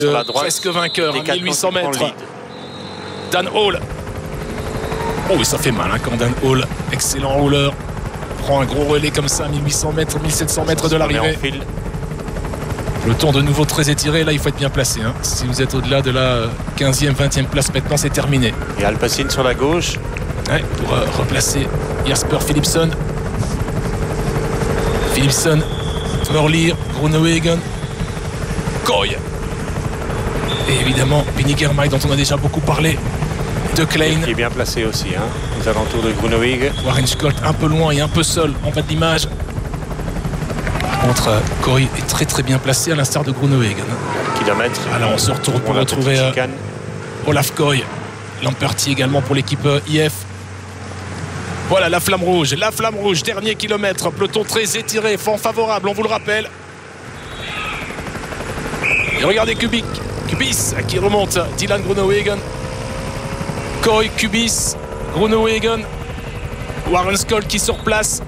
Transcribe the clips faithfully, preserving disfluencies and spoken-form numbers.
Sur la droite, presque vainqueur, à mille huit cents mètres. lead. Dan Hall. Oh, oui, ça fait mal hein, quand Dan Hall, excellent rouleur, prend un gros relais comme ça, mille huit cents mètres, mille sept cents mètres de l'arrivée. Le tour de nouveau très étiré, là il faut être bien placé. Hein. Si vous êtes au-delà de la quinzième, vingtième place maintenant, c'est terminé. Et Alpecin sur la gauche. Ouais, pour euh, replacer Jasper Philipsen. Philipsen, Merlier, Groenewegen, Kooi. Et évidemment, Penny Germay dont on a déjà beaucoup parlé. De Klein. Qui est bien placé aussi, hein, aux alentours de Groenewegen. Warren Scott un peu loin et un peu seul en bas de l'image. Par contre, euh, Kooi est très très bien placé à l'instar de Groenewegen. Kilomètre. Alors on se retourne pour retrouver euh, Olaf Kooi. Lamperti également pour l'équipe euh, I F. Voilà la flamme rouge, la flamme rouge, dernier kilomètre, peloton très étiré, vent favorable, on vous le rappelle. Et regardez Kubik, Kubis qui remonte, Dylan Groenewegen. Kooi, Kubis, Groenewegen, Warren Scott qui se replace.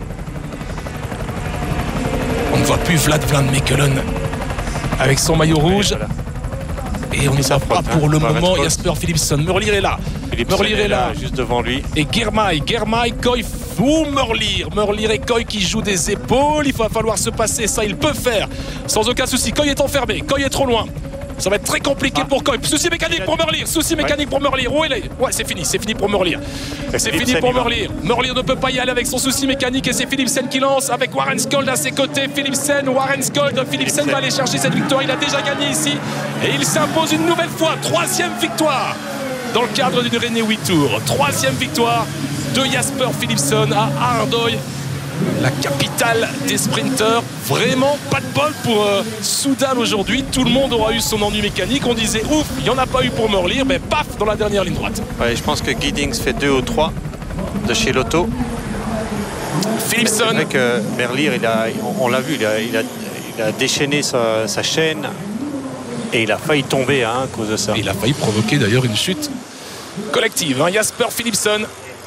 On ne voit plus Vlad Van Mechelen avec son maillot rouge. Et, voilà. Et on ne voit pas pour le moment Jasper Philipsen. Merlier est là. Merlier est là, juste devant lui. Et Germay, Germay, Kooi, ou Merlier. Merlier et Kooi qui jouent des épaules. Il va falloir se passer, ça il peut faire. Sans aucun souci. Kooi est enfermé, Kooi est trop loin. Ça va être très compliqué ah. pour Kooi. Souci mécanique pour Merlier. Souci mécanique ouais. pour Merlier. Où il est ? Ouais, c'est fini. C'est fini pour Merlier. C'est fini pour Merlier. Merlier ne peut pas y aller avec son souci mécanique et c'est Philipsen qui lance avec Warren Scott à ses côtés. Philipsen, Warren Scott. Philipsen va aller chercher cette victoire. Il a déjà gagné ici et il s'impose une nouvelle fois. Troisième victoire dans le cadre d'une René huit Tours. Troisième victoire de Jasper Philipsen à Ardøy. La capitale des sprinteurs. Vraiment pas de bol pour euh, Soudal aujourd'hui. Tout le monde aura eu son ennui mécanique. On disait ouf, il n'y en a pas eu pour Merlier, mais paf, dans la dernière ligne droite. Ouais, je pense que Giddings fait deux ou trois de chez Lotto. Philipsen. C'est vrai que Merlier, il a, on, on l'a vu, il a, il a, il a déchaîné sa, sa chaîne et il a failli tomber hein, à cause de ça. Et il a failli provoquer d'ailleurs une chute collective. Hein. Jasper Philipsen.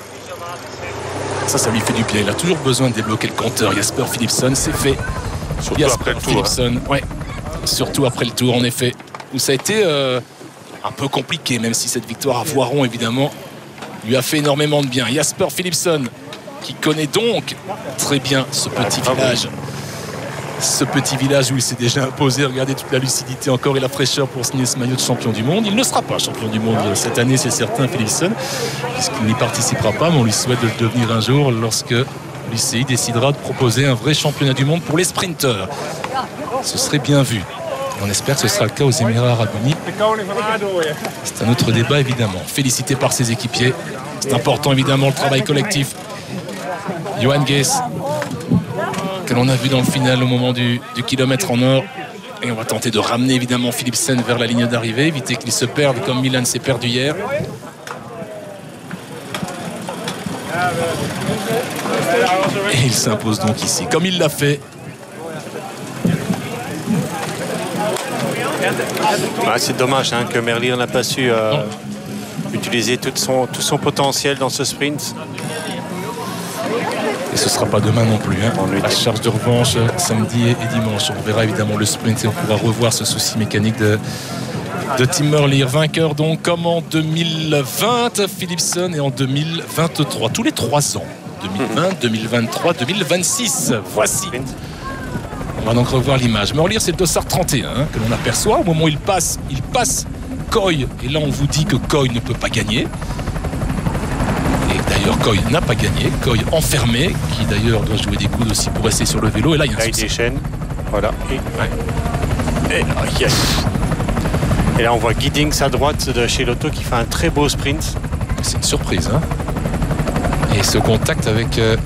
Ça, ça lui fait du bien. Il a toujours besoin de débloquer le compteur. Jasper Philipsen, c'est fait. Surtout Jasper après le Philipsen, tour. Hein. Ouais. Surtout après le tour, en effet. Où ça a été euh, un peu compliqué, même si cette victoire à Voiron, évidemment, lui a fait énormément de bien. Jasper Philipsen, qui connaît donc très bien ce petit ah, village. Ce petit village où il s'est déjà imposé. Regardez toute la lucidité encore et la fraîcheur pour signer ce maillot de champion du monde. Il ne sera pas champion du monde cette année, c'est certain, Philipsen, puisqu'il n'y participera pas, mais on lui souhaite de le devenir un jour lorsque l'U C I décidera de proposer un vrai championnat du monde pour les sprinteurs. Ce serait bien vu. On espère que ce sera le cas aux Émirats Arabes Unis. C'est un autre débat, évidemment. Félicité par ses équipiers. C'est important, évidemment, le travail collectif. Johan Gees, que l'on a vu dans le final au moment du, du kilomètre en or. Et on va tenter de ramener évidemment Philipsen vers la ligne d'arrivée, éviter qu'il se perde comme Milan s'est perdu hier. Et il s'impose donc ici, comme il l'a fait. Ah, c'est dommage hein, que Merlier n'a pas su euh, utiliser tout son, tout son potentiel dans ce sprint. Et ce ne sera pas demain non plus. Hein. La charge de revanche samedi et dimanche. On verra évidemment le sprint et on pourra revoir ce souci mécanique de, de Tim Merlier. Vainqueur donc comme en deux mille vingt, Philipsen, et en deux mille vingt-trois. Tous les trois ans. deux mille vingt, deux mille vingt-trois, deux mille vingt-six. Voici. On va donc revoir l'image. Merlier, c'est le dossard trente et un hein, que l'on aperçoit. Au moment où il passe, il passe Kooi. Et là, on vous dit que Kooi ne peut pas gagner. D'ailleurs, Kooi n'a pas gagné. Kooi enfermé, qui d'ailleurs doit jouer des coudes aussi pour rester sur le vélo. Et là, il y a un là, souci. Il déchaîne. Voilà. Et, ouais. et, là, yes. et là, on voit Giddings à droite de chez Lotto qui fait un très beau sprint. C'est une surprise. Hein et ce contact avec... Euh...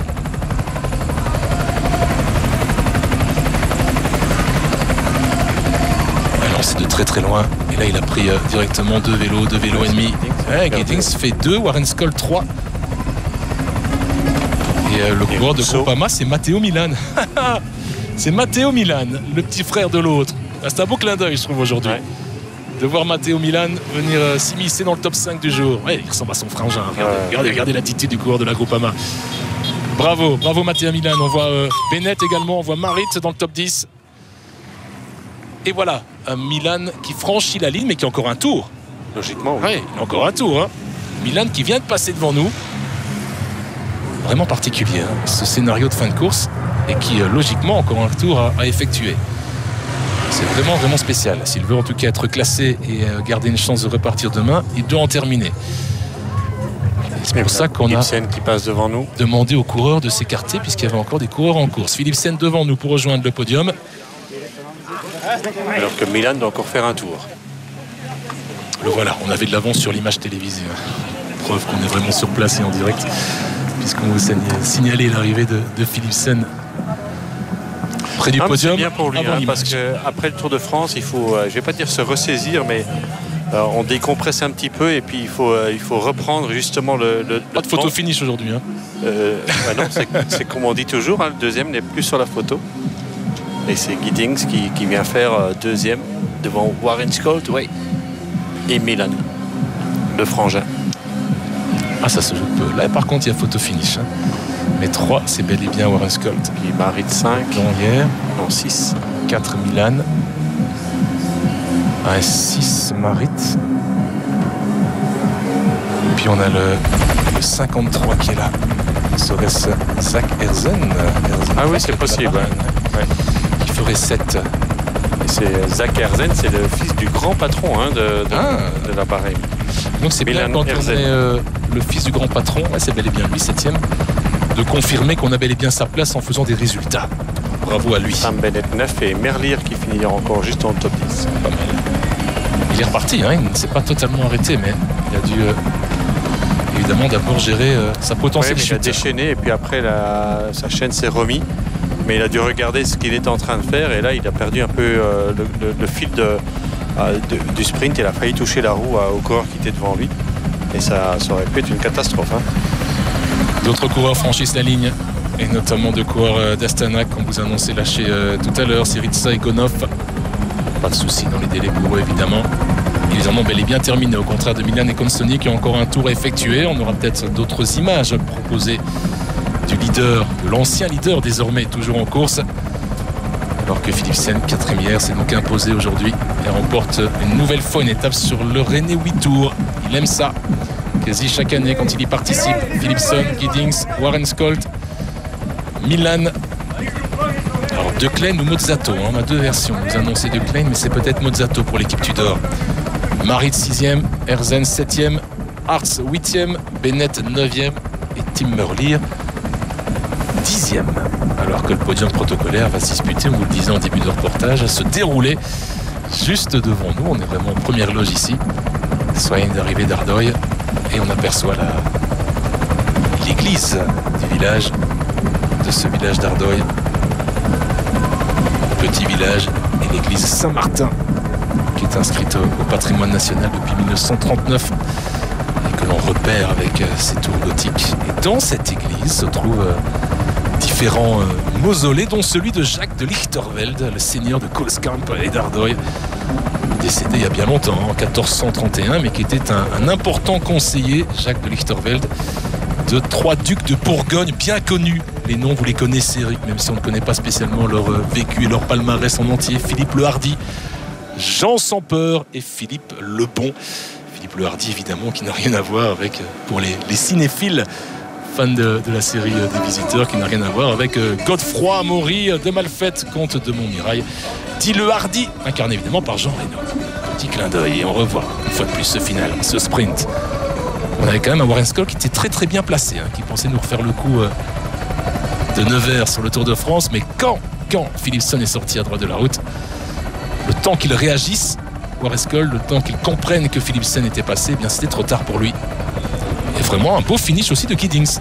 Alors, c'est de très très loin. Et là, il a pris euh, directement deux vélos, deux vélos et demi. Ouais, Giddings fait deux, Warren Scott trois. Et euh, le coureur de Groupama, c'est Matteo Milan. C'est Matteo Milan, le petit frère de l'autre. Ah, c'est un beau clin d'œil, je trouve, aujourd'hui. Ouais. De voir Matteo Milan venir euh, s'immiscer dans le top cinq du jour. Ouais, il ressemble à son frangin. Regardez, ouais. regardez, regardez l'attitude du coureur de la Groupama. Bravo, bravo Matteo Milan. On voit euh, Bennett également, on voit Marit dans le top dix. Et voilà, un Milan qui franchit la ligne, mais qui a encore un tour. Logiquement, oui. Oui, encore un tour. Hein. Milan qui vient de passer devant nous. Vraiment particulier, hein, ce scénario de fin de course. Et qui, euh, logiquement, encore un tour à, à effectuer. C'est vraiment, vraiment spécial. S'il veut en tout cas être classé et euh, garder une chance de repartir demain, il doit en terminer. C'est pour ça qu'on a qui passe devant nous. demandé aux coureurs de s'écarter, puisqu'il y avait encore des coureurs en course. Philipsen devant nous pour rejoindre le podium. Alors que Milan doit encore faire un tour. Le voilà, on avait de l'avance sur l'image télévisée. Preuve qu'on est vraiment sur place et en direct, puisqu'on vous signalait l'arrivée de, de Philipsen près du ah, podium. C'est bien pour lui, hein, parce qu'après le Tour de France, il faut, euh, je ne vais pas dire se ressaisir, mais euh, on décompresse un petit peu et puis il faut, euh, il faut reprendre justement le. le pas de photo finish aujourd'hui. Hein. Euh, bah non, c'est comme on dit toujours, hein, le deuxième n'est plus sur la photo. Et c'est Giddings qui, qui vient faire euh, deuxième devant Warren Scott, oui, et Milan, le frangin. Ah, ça se joue peu. Là, par contre, il y a photo finish. Hein. Mais trois, c'est bel et bien Warren Scott. Qui Marit cinq. Non, hier. Non, six. quatre Milan. Un six Marit. Et puis on a le, le cinquante-trois qui est là. Serait-ce Zach Herzen, Herzen Ah oui, c'est possible. Ouais. Qui ferait sept. C'est Zach Herzen, c'est le fils du grand patron hein, de, de, ah. de l'appareil. Donc c'est bien quand Herzen. on est euh, le fils du grand patron, ouais, c'est bel et bien lui, septième, de confirmer qu'on a bel et bien sa place en faisant des résultats. Bravo à lui. Sam Bennett neuf et Merlier qui finira encore juste dans le top dix. Pas mal. Il est reparti, hein, il ne s'est pas totalement arrêté, mais il a dû euh, évidemment d'abord gérer euh, sa potentielle ouais, chute. Il a déchaîné et puis après la, sa chaîne s'est remis. Mais il a dû regarder ce qu'il était en train de faire et là il a perdu un peu euh, le, le, le fil de, euh, de, du sprint. Il a failli toucher la roue euh, au coureur qui était devant lui et ça, ça aurait pu être une catastrophe. Hein. D'autres coureurs franchissent la ligne et notamment deux coureurs d'Astana qu'on vous a annoncé lâcher euh, tout à l'heure, Syriza et Gonov. Pas de soucis dans les délais pour eux évidemment. Ils en ont bel et bien terminé au contraire de Milan et Consoni qui ont encore un tour à effectuer. On aura peut-être d'autres images proposées du leader, de l'ancien leader désormais toujours en course. Alors que Philipsen, quatrième hier, s'est donc imposé aujourd'hui et remporte une nouvelle fois une étape sur le René huit Tours. Il aime ça. Quasi chaque année quand il y participe. Philipsen, Giddings, Warren Scott, Milan. Alors De Klein ou Mozzato, hein, on a deux versions. On nous a annoncé De Klein, mais c'est peut-être Mozzato pour l'équipe Tudor. Marit sixième, Herzen septième, Hartz huitième, Bennett neuvième et Tim Merlier dixième. Alors que le podium protocolaire va se disputer, on vous le disait en début de reportage, se dérouler juste devant nous. On est vraiment en première loge ici. Soyez d'arrivée d'Ardoy et on aperçoit la... l'église du village, de ce village d'Ardoy. Petit village et l'église Saint-Martin qui est inscrite au patrimoine national depuis mille neuf cent trente-neuf et que l'on repère avec ses tours gothiques. Et dans cette église se trouvent différents mausolées, dont celui de Jacques de Lichtervelde, le seigneur de Kohlskamp et d'Ardoy, décédé il y a bien longtemps, en quatorze cent trente et un, mais qui était un, un important conseiller, Jacques de Lichtervelde, de trois ducs de Bourgogne bien connus. Les noms, vous les connaissez, Eric, même si on ne connaît pas spécialement leur vécu et leur palmarès en entier. Philippe le Hardi, Jean sans peur et Philippe le Bon. Philippe le Hardi, évidemment, qui n'a rien à voir avec, pour les, les cinéphiles fans de, de la série des Visiteurs, qui n'a rien à voir avec Godefroy Amaury de Malfait, comte de Montmirail, dit le Hardi, incarné évidemment par Jean Reno. Petit clin d'œil et on revoit une fois de plus ce final, ce sprint. On avait quand même un Warren Scott qui était très très bien placé, hein, qui pensait nous refaire le coup euh, de Nevers sur le Tour de France, mais quand, quand Philipsen est sorti à droite de la route, le temps qu'il réagisse, Warren Scott, le temps qu'il comprenne que Philipsen était passé, eh bien c'était trop tard pour lui. Et vraiment un beau finish aussi de Giddings.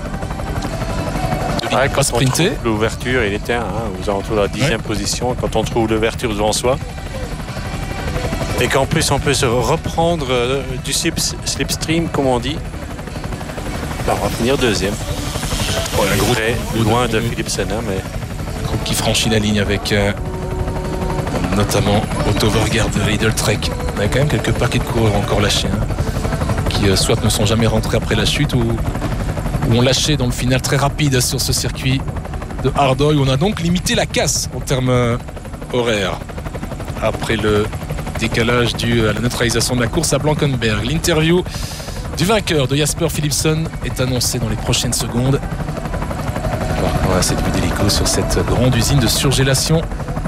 Ouais, pas sprinter. L'ouverture, il était hein, aux alentours de la dixième ouais. position. Quand on trouve l'ouverture devant soi, et qu'en plus on peut se reprendre euh, du slipstream, comme on dit, ben, on va finir deuxième. Ouais, un groupe très loin de, de Philipsen, hein, mais un groupe qui franchit la ligne avec euh, notamment Otto Vergaard de Lidl Trek. On a quand même quelques paquets de coureurs encore lâchés, hein, qui euh, soit ne sont jamais rentrés après la chute ou, ou ont lâché dans le final très rapide sur ce circuit de Ardoy. On a donc limité la casse en termes euh, horaires. après le décalage dû à la neutralisation de la course à Blankenberg. L'interview du vainqueur de Jasper Philipsen est annoncée dans les prochaines secondes. On va cette vue d'hélico sur cette grande usine de surgélation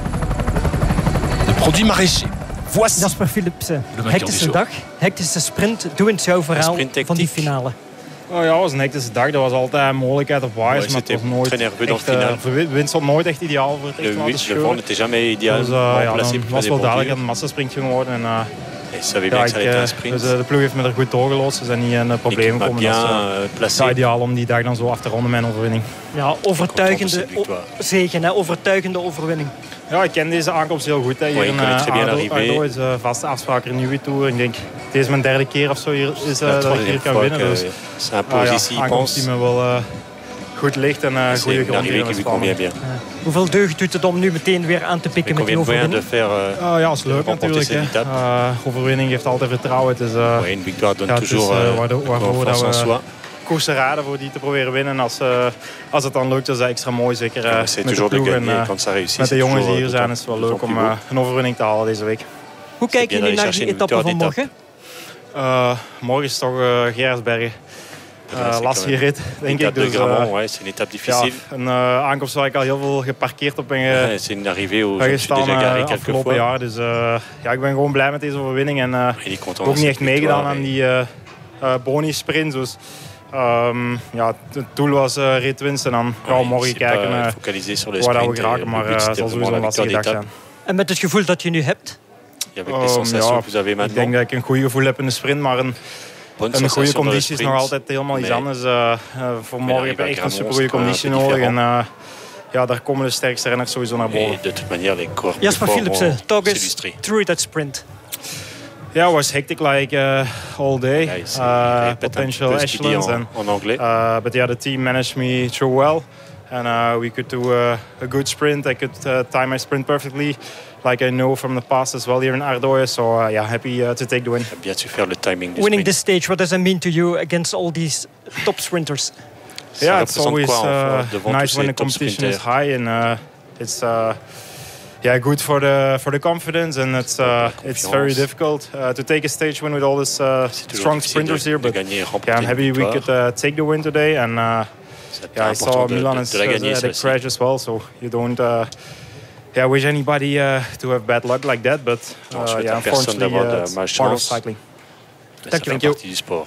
de produits maraîchers. Voici Jasper Philipsen, de vainqueur hectische du dag, hectische sprint. Doe eens jouw verhaal van die finale. Oh ja, het was een hectische dag. Er was altijd een mogelijkheid op waaiers, Ouais, maar het was nooit très nerveux dans echt, le final. uh, de wind stond nooit echt ideaal voor het echt Le, laten le vent scheuren. n'était jamais idéal. Dus uh, ja, placé dan pour was des wel duidelijk dat bordures. het een massasprint ging worden. En, uh, Et je savais ja, bien que ça ik, allait être uh, un sprint. dus, uh, de ploeg heeft me er goed doorgeloosd. Ze zijn niet in uh, problemen m'a gekomen. bien Dat is euh, uh, placé. ja, ideaal om die dag dan zo af te ronden met een overwinning. Ja, overtuigende Content de o- zegen, hè? Overtuigende overwinning. Ja, ik ken deze aankomst heel goed. Hè. Hier Ouais, in ik connais très bien Ardo, l'arrivée. Ardo is uh, vaste afspraker in de nieuwe Tour. Ik denk, dit is mijn derde keer of zo hier, is, uh, La dat ik hier troisième kan fois winnen. que Dus, ça impose ah, ja, ici, il aankomst die pense. me wel uh, goed ligt en uh, C'est goede une grond arrivée hier qui in lui convient Spanje. bien. Hoeveel deugd doet het om nu meteen weer aan te pikken Mais met die combien de moyens de overwinning? faire euh, Uh, ja, is leuk remporter natuurlijk. cette Hè. étape. Uh, overwinning geeft altijd vertrouwen. Het is, uh, ouais, une victoire donne ja, het is, toujours uh, euh, waardoor- waarvoor confiance en dat we soi. koersen raden voor die te proberen winnen. Als, uh, als het dan lukt, is dat extra mooi. Zeker uh, C'est met de toujours de ploeg en gagner uh, quand ça réussit. met de c'est jongens toujours, die hier euh, zijn. Is het wel d'autant leuk plus om beau. uh, een overwinning te halen deze week. Hoe kijk je bien nu aller naar chercher die une etappe van victoire morgen? Uh, morgen is toch uh, Gerardsbergen. Ja, Uh, c'est lastige quand même rit, denk ik. L'étape de Dus, Grammont, uh, ouais, c'est une étape ja, difficile. een uh, aankomst waar ik al heel veel geparkeerd op ben ge- Ouais, c'est une arrivée où je me suis gestaan déjà garé uh, quelques afgelopen fois. jaar. Dus uh, ja, ik ben gewoon blij met deze overwinning. En uh, Il est content ook de niet cette echt meegedaan victoire. aan Et die uh, uh, boni-sprint. Dus um, ja, het doel was uh, ritwinst. En dan gaan we ouais, morgen il s'est kijken pas uh, focalisé sur le waar dat we sprint. et geraken. le Maar but, uh, het c'était zal vraiment sowieso la een lastige victoire dag d'étape. zijn. En met het gevoel dat je nu hebt? Et avec les Um, sensations ja, que vous avez ik denk maintenant. dat ik een goed gevoel heb in de sprint. Maar een, Bonne een goede sensation dans le conditie is nog sprint. altijd helemaal iets Mais anders. Uh, uh, voor morgen heb je arrive à echt een Grammont, super goede c'est quand même conditie un peu nodig. En différent. uh, ja, daar komen de sterkste renners sowieso naar boven. Et de toute manière, les coureurs plus Jasper forts Philipsen, vont talk us s'illustrer. through that sprint. Yeah, it was hectic like uh, all day. Ja, il s'est- uh, il répète un petit potential peu ce qu'il dit echelons, en, and en anglais. uh, but yeah, the team managed me through well, and uh, we could do uh, a good sprint. I could uh, time my sprint perfectly, like I know from the past as well here in Ardoye. So uh, yeah, happy uh, to take the win. Il a bien su faire le timing du Winning sprint. this stage, what does that mean to you against all these top sprinters? Ça Yeah, it's représente always quoi, uh, enfin, devant nice tous when ces the top competition is sprinters? high, and uh, it's uh, yeah good for the for the confidence, and it's uh, it's very confiance. difficult uh, to take a stage win with all these uh, C'est toujours strong difficile sprinters de, here. de But gagner et remporter yeah, I'm une happy we victoire. could uh, take the win today, and uh, C'est yeah, I important saw de, Milan de, has de la gagner, had a celle-ci. crash as well, so you don't uh, yeah wish anybody uh, to have bad luck like that. But Non, uh, je souhaite yeah, à personne unfortunately, d'avoir de uh, it's part of malchance. cycling. Ça Thank fait you. partie du sport.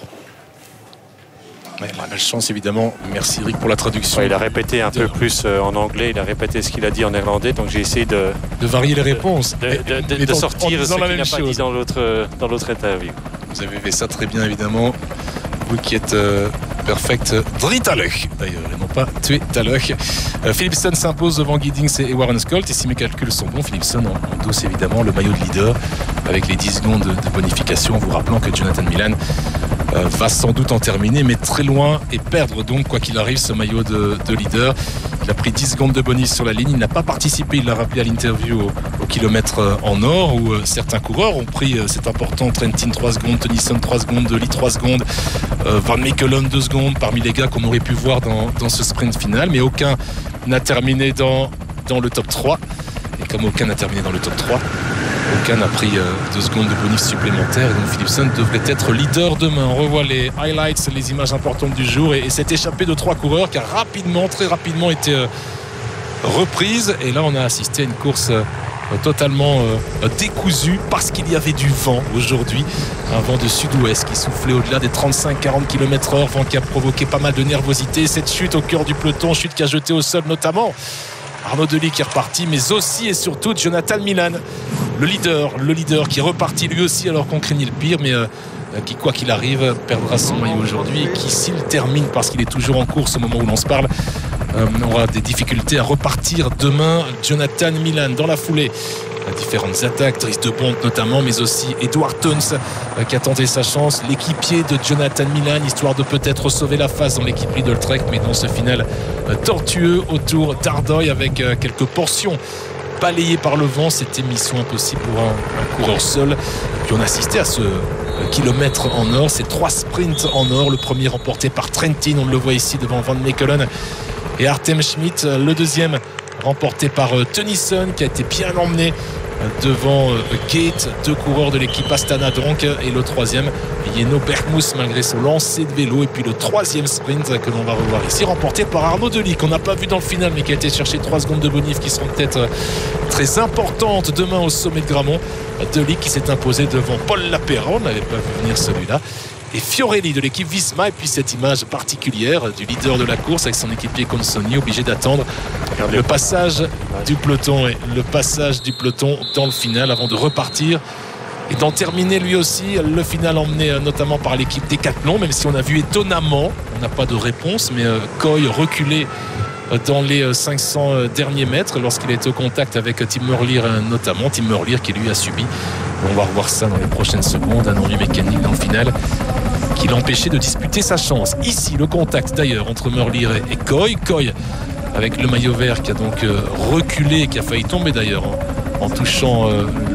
Ouais, la malchance évidemment. Merci Eric pour la traduction. Ouais, il a répété un peu plus euh, en anglais, il a répété ce qu'il a dit en néerlandais, donc j'ai essayé de, De varier les réponses. de, de- de- Mais de en- en sortir ce disant qu'il la n'a même pas dit chose. dans l'autre dans l'autre interview. Vous avez fait ça très bien évidemment. Vous qui êtes euh, perfect Dritalech d'ailleurs et non pas tué Talech. Euh, Philipsen s'impose devant Giddings et Warren Scholt et si mes calculs sont bons, Philipsen en- endosse évidemment le maillot de leader avec les dix secondes de bonification en vous rappelant que Jonathan Milan euh, va sans doute en terminer mais très loin et perdre donc quoi qu'il arrive ce maillot de, de leader. Il a pris dix secondes de bonus sur la ligne, il n'a pas participé, il l'a rappelé à l'interview au, au kilomètre euh, en or où euh, certains coureurs ont pris, euh, c'est important, Trentin trois secondes, Tennyson trois secondes, De Ligt trois secondes, euh, Van Mechelen deux secondes parmi les gars qu'on aurait pu voir dans, dans ce sprint final, mais aucun n'a terminé dans, dans le top trois et comme aucun n'a terminé dans le top trois, aucun n'a pris euh, deux secondes de bonus supplémentaires et donc Philipsen devrait être leader demain. On revoit les highlights, les images importantes du jour et, et cette échappée de trois coureurs qui a rapidement, très rapidement été euh, reprise et là on a assisté à une course euh, totalement euh, décousue parce qu'il y avait du vent aujourd'hui, un vent de sud-ouest qui soufflait au-delà des trente-cinq à quarante kilomètres heure, vent qui a provoqué pas mal de nervosité, cette chute au cœur du peloton, chute qui a jeté au sol notamment Arnaud De Ligt qui est reparti, mais aussi et surtout Jonathan Milan, le leader, le leader qui est reparti lui aussi alors qu'on craignait le pire, mais euh, qui quoi qu'il arrive perdra son maillot aujourd'hui et qui s'il termine parce qu'il est toujours en course au moment où l'on se parle euh, aura des difficultés à repartir demain. Jonathan Milan dans la foulée, différentes attaques, Dries de Bont notamment, mais aussi Edward Theuns euh, qui a tenté sa chance, l'équipier de Jonathan Milan, histoire de peut-être sauver la face dans l'équipe Lidl-Trek, mais dans ce final euh, tortueux autour d'Ardoye avec euh, quelques portions balayées par le vent. C'était mission impossible pour un, un coureur seul. Puis on assistait à ce euh, kilomètre en or, ces trois sprints en or, le premier remporté par Trentin, on le voit ici devant Van Mechelen et Artem Schmidt, le deuxième remporté par Tennyson qui a été bien emmené devant Gate, deux coureurs de l'équipe Astana donc, et le troisième Yeno Bergmus malgré son lancer de vélo, et puis le troisième sprint que l'on va revoir ici remporté par Arnaud Delis, qu'on n'a pas vu dans le final mais qui a été chercher trois secondes de bonif qui seront peut-être très importantes demain au sommet de Grammont. Delis qui s'est imposé devant Paul Lapéra, on n'avait pas vu venir celui-là, et Fiorelli de l'équipe Visma, et puis cette image particulière du leader de la course avec son équipier Consoni obligé d'attendre le passage du peloton et le passage du peloton dans le final avant de repartir et d'en terminer lui aussi le final, emmené notamment par l'équipe Decathlon, même si on a vu étonnamment, on n'a pas de réponse, mais Coy reculé dans les cinq cents derniers mètres lorsqu'il a été au contact avec Tim Merlier notamment. Tim Merlier qui lui a subi, on va revoir ça dans les prochaines secondes, un ennui mécanique dans le final qui l'empêchait de disputer sa chance. Ici le contact d'ailleurs entre Merlier et Coy. Coy avec le maillot vert qui a donc reculé et qui a failli tomber d'ailleurs en, en touchant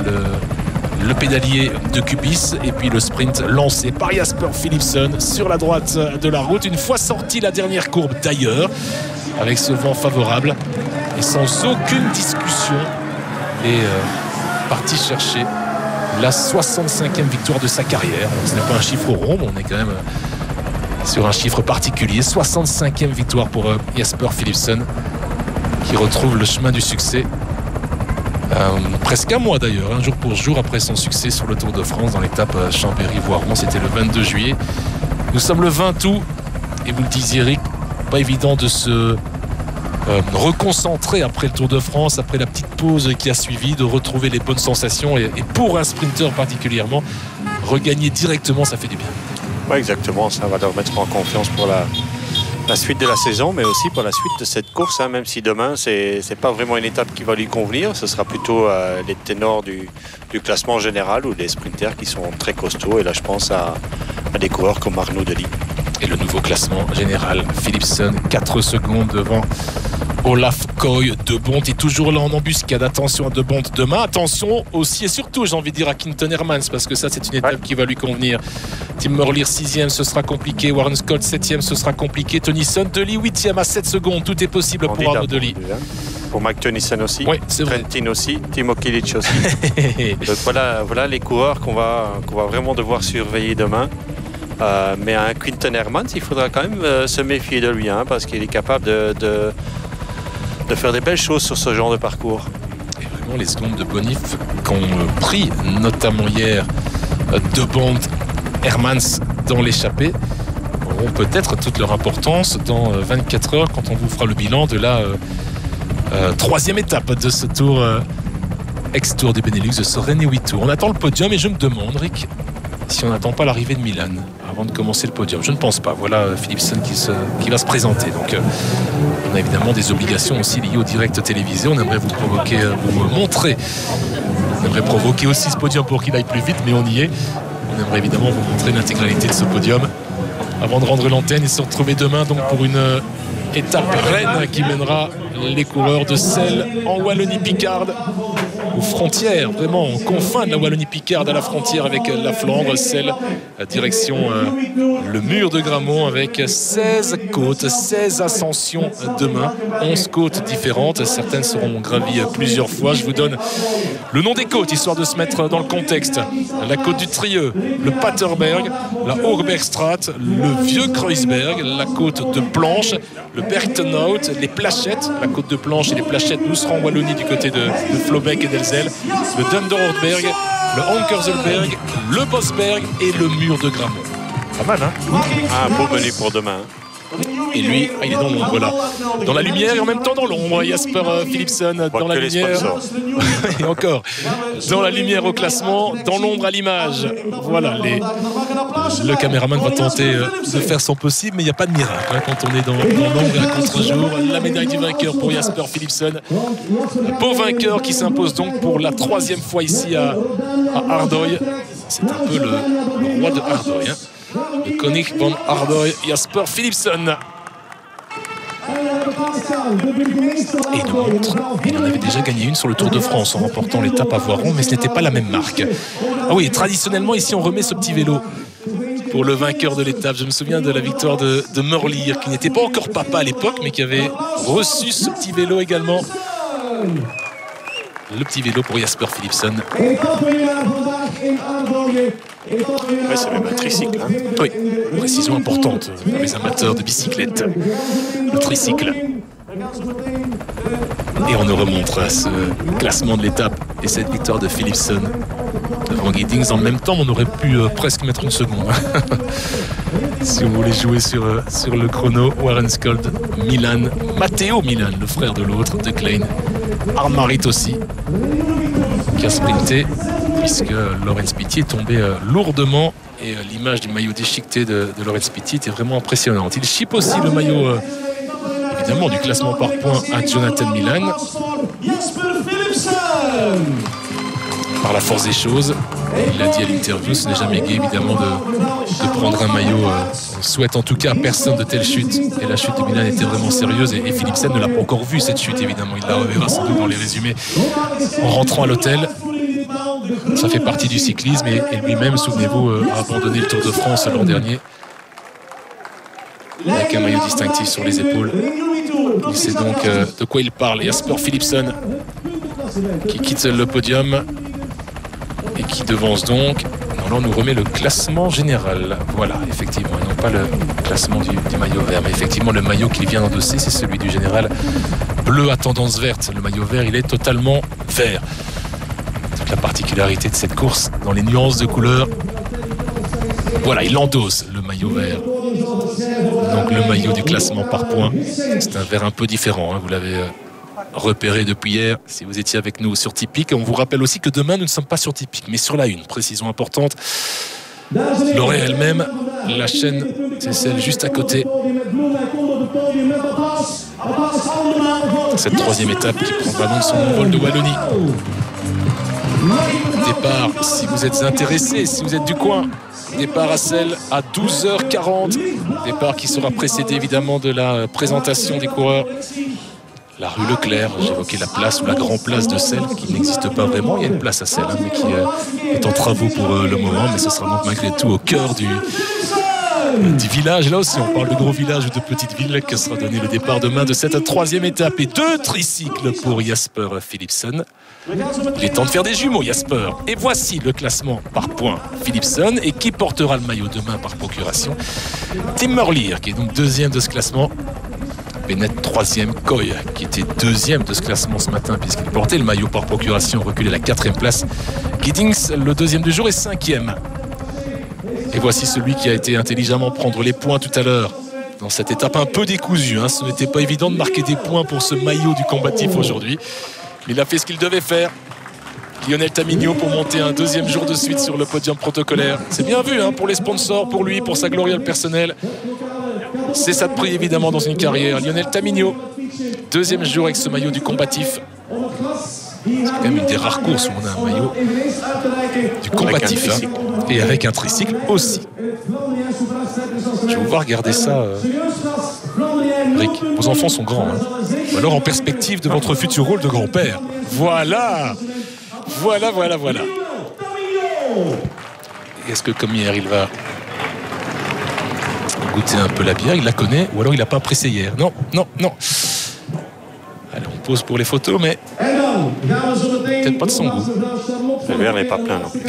le, le pédalier de Cubis, et puis le sprint lancé par Jasper Philipsen sur la droite de la route, une fois sorti la dernière courbe d'ailleurs, avec ce vent favorable et sans aucune discussion, et euh, parti chercher la soixante-cinquième victoire de sa carrière. Ce n'est pas un chiffre rond, mais on est quand même sur un chiffre particulier. soixante-cinquième victoire pour euh, Jasper Philipsen, qui retrouve le chemin du succès euh, presque un mois d'ailleurs, un jour pour jour après son succès sur le Tour de France dans l'étape Chambéry-Voiron. C'était le vingt-deux juillet. Nous sommes le vingt août, et vous le disiez Eric, pas évident de se euh, reconcentrer après le Tour de France, après la petite pause qui a suivi, de retrouver les bonnes sensations, et, et pour un sprinter particulièrement, regagner directement, ça fait du bien. Oui, exactement, ça va leur mettre en confiance pour la, la suite de la saison, mais aussi pour la suite de cette course, hein, même si demain c'est c'est pas vraiment une étape qui va lui convenir, ce sera plutôt euh, les ténors du, du classement général ou des sprinters qui sont très costauds, et là je pense à, à des coureurs comme Arnaud Delis. Et le nouveau classement général, Philipsen quatre secondes devant Olaf Koy. De Bont est toujours là en embuscade. Attention à De Bont demain. Attention aussi et surtout, j'ai envie de dire, à Quinton Hermans, parce que ça c'est une étape ouais. qui va lui convenir. Tim Merlier sixième, ce sera compliqué. Warren Scott septième, ce sera compliqué. Tennyson, Delis huitième à sept secondes. Tout est possible pour Arnaud Delis. Pour Mike Tennyson aussi, oui, Trentin aussi, Timo Kilic aussi. Donc voilà, voilà les coureurs qu'on va, qu'on va vraiment devoir surveiller demain. Euh, mais un Quinton Hermans, il faudra quand même euh, se méfier de lui, hein, parce qu'il est capable de, de, de faire des belles choses sur ce genre de parcours. Et vraiment, les secondes de bonif qu'ont pris, notamment hier, De Bont, Hermans dans l'échappée, auront peut-être toute leur importance dans vingt-quatre heures, quand on vous fera le bilan de la euh, euh, troisième étape de ce tour euh, ex-tour du Benelux, de ce René huit Tour. On attend le podium, et je me demande, Rick, si on n'attend pas l'arrivée de Milan avant de commencer le podium. Je ne pense pas. Voilà Philipsen qui, se, qui va se présenter. Donc euh, on a évidemment des obligations aussi liées au direct télévisé. On aimerait vous provoquer, vous montrer. On aimerait provoquer aussi ce podium pour qu'il aille plus vite, mais on y est. On aimerait évidemment vous montrer l'intégralité de ce podium avant de rendre l'antenne et se retrouver demain donc pour une étape reine qui mènera les coureurs de Celle en Wallonie-Picarde, aux frontières, vraiment en confins de la Wallonie-Picarde, à la frontière avec la Flandre. Celle à direction euh, le mur de Grammont, avec seize côtes, seize ascensions demain, onze côtes différentes. Certaines seront gravies plusieurs fois. Je vous donne le nom des côtes histoire de se mettre dans le contexte. La côte du Trieux, le Paterberg, la Hoogbergstraat, le Vieux Kreuzberg, la côte de Planche, le Bergtenhout, les Plachettes. La côte de Planche et les Plachettes, nous serons en Wallonie du côté de, de Flobeck et d'Elzel, le Dunderhortberg, le Ankerselberg, le Bosberg et le mur de Grammont. Pas mal, hein? Ah, un beau menu pour demain. Et lui, ah, il est dans l'ombre là, dans la lumière et en même temps dans l'ombre. Jasper Philipsen dans la lumière et encore dans la lumière au classement, dans l'ombre à l'image. Voilà, les... le caméraman va tenter de faire son possible, mais il n'y a pas de miracle hein, quand on est dans, dans l'ombre et à contre-jour. La médaille du vainqueur pour Jasper Philipsen, beau vainqueur qui s'impose donc pour la troisième fois ici à, à Ardøy. C'est un peu le, le roi de Ardøy, hein. Le Koning van Ardøy, Jasper Philipsen. Et il nous montre, il en avait déjà gagné une sur le Tour de France en remportant l'étape à Voiron, mais ce n'était pas la même marque. Ah oui, traditionnellement ici on remet ce petit vélo pour le vainqueur de l'étape. Je me souviens de la victoire de, de Merlier, qui n'était pas encore papa à l'époque, mais qui avait reçu ce petit vélo également le petit vélo pour Jasper Philipsen. Oui, c'est même un tricycle. Hein. Oui, précision importante pour les amateurs de bicyclette. Le tricycle. Et on nous remontre à ce classement de l'étape et cette victoire de Philipsen devant Giddings. En même temps, on aurait pu euh, presque mettre une seconde. Si on voulait jouer sur, euh, sur le chrono. Warren Scold, Milan, Matteo Milan, le frère de l'autre, de Klein. Armarit aussi, qui a sprinté, puisque Laurens Pittier est tombé euh, lourdement. Et euh, l'image du maillot déchiqueté de, de Laurens Pittier était vraiment impressionnante. Il chipe aussi le maillot... Euh, évidemment du classement par points à Jonathan Milan. Par la force des choses, il l'a dit à l'interview, ce n'est jamais gai évidemment de, de prendre un maillot. On souhaite en tout cas à personne de telle chute. Et la chute de Milan était vraiment sérieuse et, et Philipsen ne l'a pas encore vue cette chute évidemment. Il la reverra sans doute dans les résumés en rentrant à l'hôtel. Ça fait partie du cyclisme et, et lui-même, souvenez-vous, a abandonné le Tour de France l'an dernier. Avec un maillot distinctif sur les épaules. Il sait donc euh, de quoi il parle. Jasper Philipsen qui quitte le podium et qui devance donc. Non, là on nous remet le classement général. Voilà, effectivement, et non pas le classement du, du maillot vert. Mais effectivement, le maillot qu'il vient d'endosser, c'est celui du général bleu à tendance verte. Le maillot vert, il est totalement vert. Toute la particularité de cette course dans les nuances de couleurs. Voilà, il endosse le maillot vert. Donc le maillot du classement par points. C'est un vert un peu différent, hein. Vous l'avez euh, repéré depuis hier si vous étiez avec nous sur Tipeee. Et on vous rappelle aussi que demain nous ne sommes pas sur Tipeee, mais sur la une. Précision importante. L'Orée elle-même, la chaîne, c'est celle juste à côté. Cette troisième étape qui prendra donc son envol de Wallonie. Départ, si vous êtes intéressé, si vous êtes du coin. Départ à Celle à douze heures quarante. Départ qui sera précédé évidemment de la présentation des coureurs. La rue Leclerc, j'évoquais la place ou la grande place de Celle qui n'existe pas vraiment. Il y a une place à Celle, hein, mais qui euh, est en travaux pour euh, le moment. Mais ce sera donc malgré tout au cœur du, euh, du village. Là aussi, on parle de gros village ou de petite ville que sera donné le départ demain de cette troisième étape. Et deux tricycles pour Jasper Philipsen. Il est temps de faire des jumeaux, Jasper. Et voici le classement par points. Philipsen. Et qui portera le maillot demain par procuration? Tim Merlier, qui est donc deuxième de ce classement. Bennett, troisième. Coy, qui était deuxième de ce classement ce matin, puisqu'il portait le maillot par procuration, reculé à la quatrième place. Giddings, le deuxième du jour, est cinquième. Et voici celui qui a été intelligemment prendre les points tout à l'heure. Dans cette étape un peu décousue. Hein. Ce n'était pas évident de marquer des points pour ce maillot du combatif aujourd'hui. Il a fait ce qu'il devait faire. Lionel Tamigno pour monter un deuxième jour de suite sur le podium protocolaire. C'est bien vu hein, pour les sponsors, pour lui, pour sa gloriole personnelle. C'est ça de prix évidemment dans une carrière. Lionel Tamigno, deuxième jour avec ce maillot du combatif. C'est quand même une des rares courses où on a un maillot du combatif avec hein, et avec un tricycle aussi. Je vais vous voir regarder ça. Euh... Rick, vos enfants sont grands. Hein. Ou alors en perspective de votre futur rôle de grand-père. Voilà. Voilà, voilà, voilà. Est-ce que comme hier, il va goûter un peu la bière? Il la connaît ou alors il n'a pas pressé hier? Non, non, non. Allez, on pose pour les photos, mais peut-être pas de son goût. Le verre n'est pas plein, non.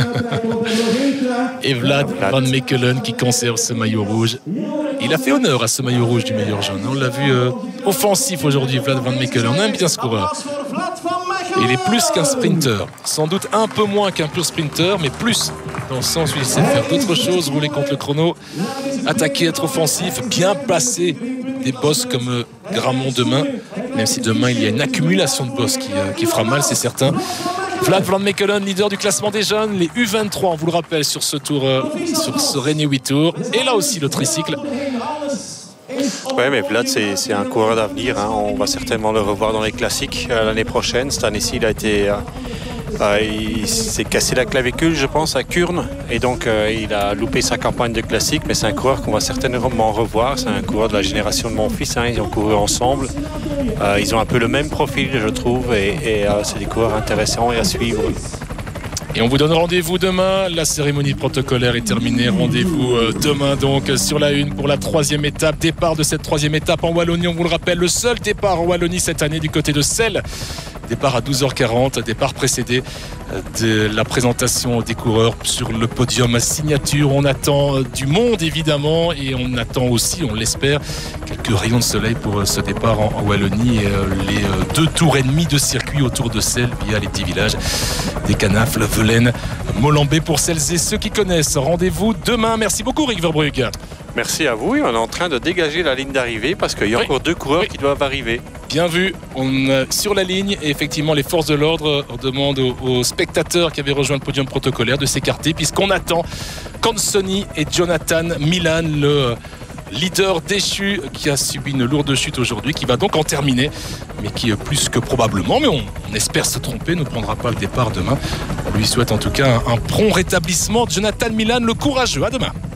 Et Vlad Van Mechelen qui conserve ce maillot rouge. Il a fait honneur à ce maillot rouge du meilleur jaune. On l'a vu euh, offensif aujourd'hui, Vlad Van Mechelen. On aime bien ce coureur. Il est plus qu'un sprinter. Sans doute un peu moins qu'un pur sprinter, mais plus. Dans le sens où il sait faire d'autres choses, rouler contre le chrono, attaquer, être offensif, bien passer des bosses comme euh, Gramont demain. Même si demain il y a une accumulation de bosses qui, euh, qui fera mal, c'est certain. Vlad Van Mechelen, leader du classement des jeunes, les U vingt-trois, on vous le rappelle, sur ce tour, euh, sur ce René huit Tours. Et là aussi le tricycle. Oui, mais Vlad, c'est un coureur d'avenir. Hein. On va certainement le revoir dans les classiques euh, l'année prochaine. Cette année-ci, il a été, euh, euh, il s'est cassé la clavicule, je pense, à Kurn, et donc euh, il a loupé sa campagne de classique. Mais c'est un coureur qu'on va certainement revoir. C'est un coureur de la génération de mon fils. Hein. Ils ont couru ensemble. Euh, ils ont un peu le même profil, je trouve, et, et euh, c'est des coureurs intéressants et à suivre. Et on vous donne rendez-vous demain. La cérémonie protocolaire est terminée. Rendez-vous demain donc sur la une pour la troisième étape. Départ de cette troisième étape en Wallonie. On vous le rappelle, le seul départ en Wallonie cette année du côté de Celle. Départ à douze heures quarante, départ précédé de la présentation des coureurs sur le podium signature. On attend du monde évidemment et on attend aussi, on l'espère, quelques rayons de soleil pour ce départ en Wallonie et les deux tours et demi de circuit autour de Celle via les petits villages des Canafles, Velaines, Molenbeek pour celles et ceux qui connaissent. Rendez-vous demain. Merci beaucoup Rick Verbrugge. Merci à vous. Et on est en train de dégager la ligne d'arrivée parce qu'il y a oui. encore deux coureurs oui. qui doivent arriver. Bien vu, on est sur la ligne et effectivement les forces de l'ordre demandent aux, aux spectateurs qui avaient rejoint le podium protocolaire de s'écarter puisqu'on attend Consoni et Jonathan Milan, le leader déchu qui a subi une lourde chute aujourd'hui, qui va donc en terminer, mais qui plus que probablement, mais on, on espère se tromper, ne prendra pas le départ demain. On lui souhaite en tout cas un, un prompt rétablissement. Jonathan Milan, le courageux. À demain.